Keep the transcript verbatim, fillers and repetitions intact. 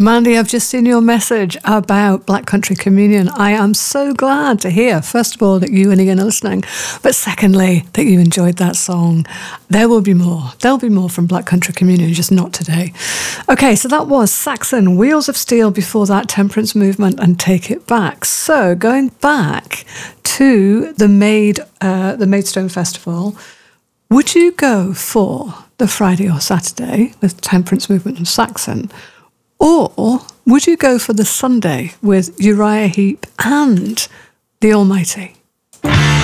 Mandy, I've just seen your message about Black Country Communion. I am so glad to hear, first of all, that you and Ian are listening, but secondly, that you enjoyed that song. There will be more. There'll be more from Black Country Communion, just not today. Okay, so that was Saxon, Wheels of Steel, before that Temperance Movement and Take It Back. So going back to the Maid, uh, the Maidstone Festival, would you go for the Friday or Saturday with Temperance Movement and Saxon? Or would you go for the Sunday with Uriah Heep and the Almighty?